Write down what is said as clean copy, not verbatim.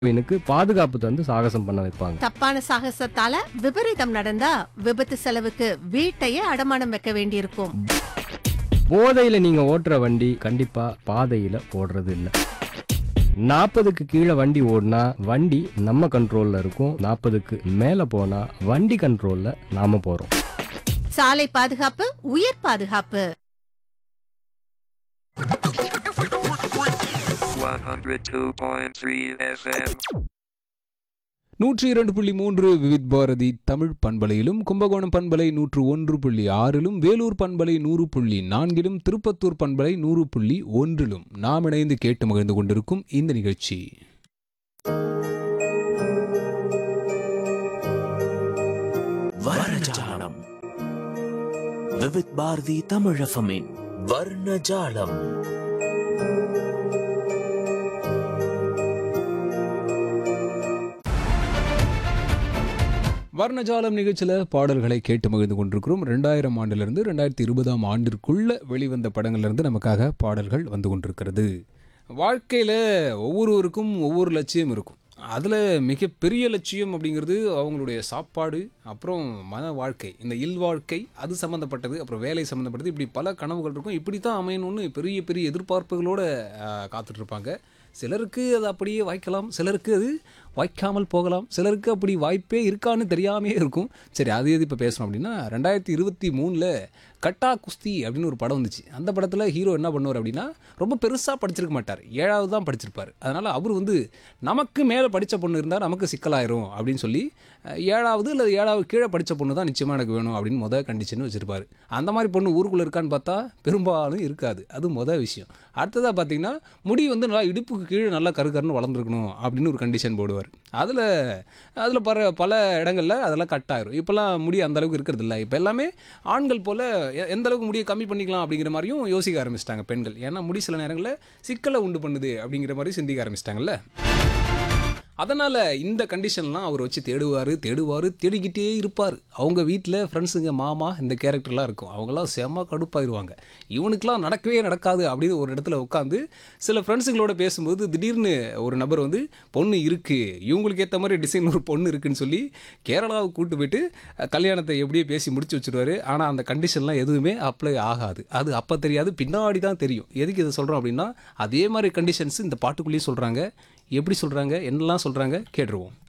எனக்கு பாதுகாப்பு தந்து சாகசம் பண்ண வைப்பாங்க. தப்பான சாகசத்தால விபரீதம் நடந்தா விபத்து செலவுக்கு வீட்டையே அடமானம் வைக்க வேண்டியிருக்கும். போதையில நீங்க ஓட்டுற வண்டி கண்டிப்பா பாதையில ஓடுறது இல்ல. 40க்கு கீழே வண்டி ஓடினா வண்டி நம்ம கண்ட்ரோல்ல இருக்கும். 40க்கு மேல போனா வண்டி கண்ட்ரோல்ல நாம போறோம். சாலை பாதுகாப்பு உயிர் பாதுகாப்பு. 102.3 FM. 102.3 விவித் பாரதி தமிழ் பண்பலையிலும், கும்பகோணம் பண்பலை 101.6லும், வேலூர் பண்பலை 100.4லும், திருப்பத்தூர் பண்பலை 100.1லும் நாம் இணைந்து கேட்டு மகிழ்ந்து கொண்டிருக்கும் இந்த நிகழ்ச்சி வர்ணஜாலம். விவித் பாரதி தமிழ் எஃப்எம்மின் வர்ணஜாலம். வர்ணஜாலம் நிகழ்ச்சியில் பாடல்களை கேட்டு மகிழ்ந்து கொண்டிருக்கிறோம். 2000 ஆண்டிலிருந்து 2020 ஆண்டிற்குள்ள வெளிவந்த படங்கள்லேருந்து நமக்காக பாடல்கள் வந்து கொண்டிருக்கிறது. வாழ்க்கையில் ஒவ்வொருவருக்கும் ஒவ்வொரு லட்சியம் இருக்கும். அதில் மிகப்பெரிய லட்சியம் அப்படிங்கிறது அவங்களுடைய சாப்பாடு, அப்புறம் மன வாழ்க்கை, இந்த இல்வாழ்க்கை அது சம்மந்தப்பட்டது, அப்புறம் வேலை சம்மந்தப்பட்டது, இப்படி பல கனவுகள் இருக்கும். இப்படி தான் அமையணும்னு பெரிய பெரிய எதிர்பார்ப்புகளோடு காத்துட்ருப்பாங்க. சிலருக்கு அது அப்படியே வாய்க்கலாம், சிலருக்கு அது வாய்க்காமல் போகலாம், சிலருக்கு அப்படி வாய்ப்பே இருக்கான்னு தெரியாமே இருக்கும். சரி, அது எது இப்போ பேசணும் அப்படின்னா, 2023 கட்டா குஸ்தி அப்படின்னு ஒரு படம் வந்துச்சு. அந்த படத்தில் ஹீரோ என்ன பண்ணுவார் அப்படின்னா, ரொம்ப பெருசாக படிச்சிருக்க மாட்டார், 7வது தான் படிச்சிருப்பார். அதனால் அவர் வந்து நமக்கு மேலே படித்த பொண்ணு இருந்தால் நமக்கு சிக்கலாயிரும் அப்படின்னு சொல்லி 7வது இல்லை 7வது கீழே படித்த பொண்ணு தான் நிச்சயமாக எனக்கு வேணும் அப்படின்னு மொதல் கண்டிஷன் வச்சுருப்பார். அந்த மாதிரி பொண்ணு ஊருக்குள்ளே இருக்கான்னு பார்த்தா பெரும்பாலும் இருக்காது. அது மொதல் விஷயம். அடுத்ததாக பார்த்தீங்கன்னா, முடி வந்து நல்லா இடுப்புக்கு கீழே நல்லா கருக்கருன்னு வளர்ந்துருக்கணும் அப்படின்னு ஒரு கண்டிஷன் போடுவார். அதில் பல இடங்களில் அதெல்லாம் கட் ஆயிரும். இப்போல்லாம் முடி அந்தளவுக்கு இருக்கிறது இல்லை. இப்போ எல்லாமே ஆண்கள் போல் எந்த அளவுக்கு முடியை கம்மி பண்ணிக்கலாம் அப்படிங்கிற மாதிரியும் யோசிக்க ஆரம்பிச்சிட்டாங்க பெண்கள். ஏன்னா முடி சில நேரங்களில் சிக்கலை உண்டு பண்ணுது அப்படிங்கிற மாதிரி சிந்திக்க ஆரம்பிச்சிட்டாங்கல்ல. அதனால் இந்த கண்டிஷன்லாம் அவர் வச்சு தேடிக்கிட்டே இருப்பார். அவங்க வீட்டில் ஃப்ரெண்ட்ஸுங்க, மாமா, இந்த கேரக்டர்லாம் இருக்கும். அவங்களாம் செம்ம கடுப்பாயிருவாங்க. இவனுக்கெலாம் நடக்கவே நடக்காது அப்படின்னு ஒரு இடத்துல உட்காந்து சில ஃப்ரெண்ட்ஸுங்களோட பேசும்போது திடீர்னு ஒரு நபர் வந்து, பொண்ணு இருக்குது, இவங்களுக்கு ஏற்ற மாதிரி டிசைன் ஒரு பொண்ணு இருக்குதுன்னு சொல்லி கேரளாவுக்கு கூப்பிட்டு போயிட்டு கல்யாணத்தை எப்படியே பேசி முடிச்சு வச்சுருவார். ஆனால் அந்த கண்டிஷன்லாம் எதுவுமே அப்ளை ஆகாது. அது அப்போ தெரியாது, பின்னாடி தான் தெரியும். எதுக்கு இதை சொல்கிறோம் அப்படின்னா, அதே மாதிரி கண்டிஷன்ஸ் இந்த பாட்டுக்குள்ளேயே சொல்கிறாங்க. எப்படி சொல்கிறாங்க, என்னெல்லாம் சொல்கிறாங்க கேட்டுருவோம்.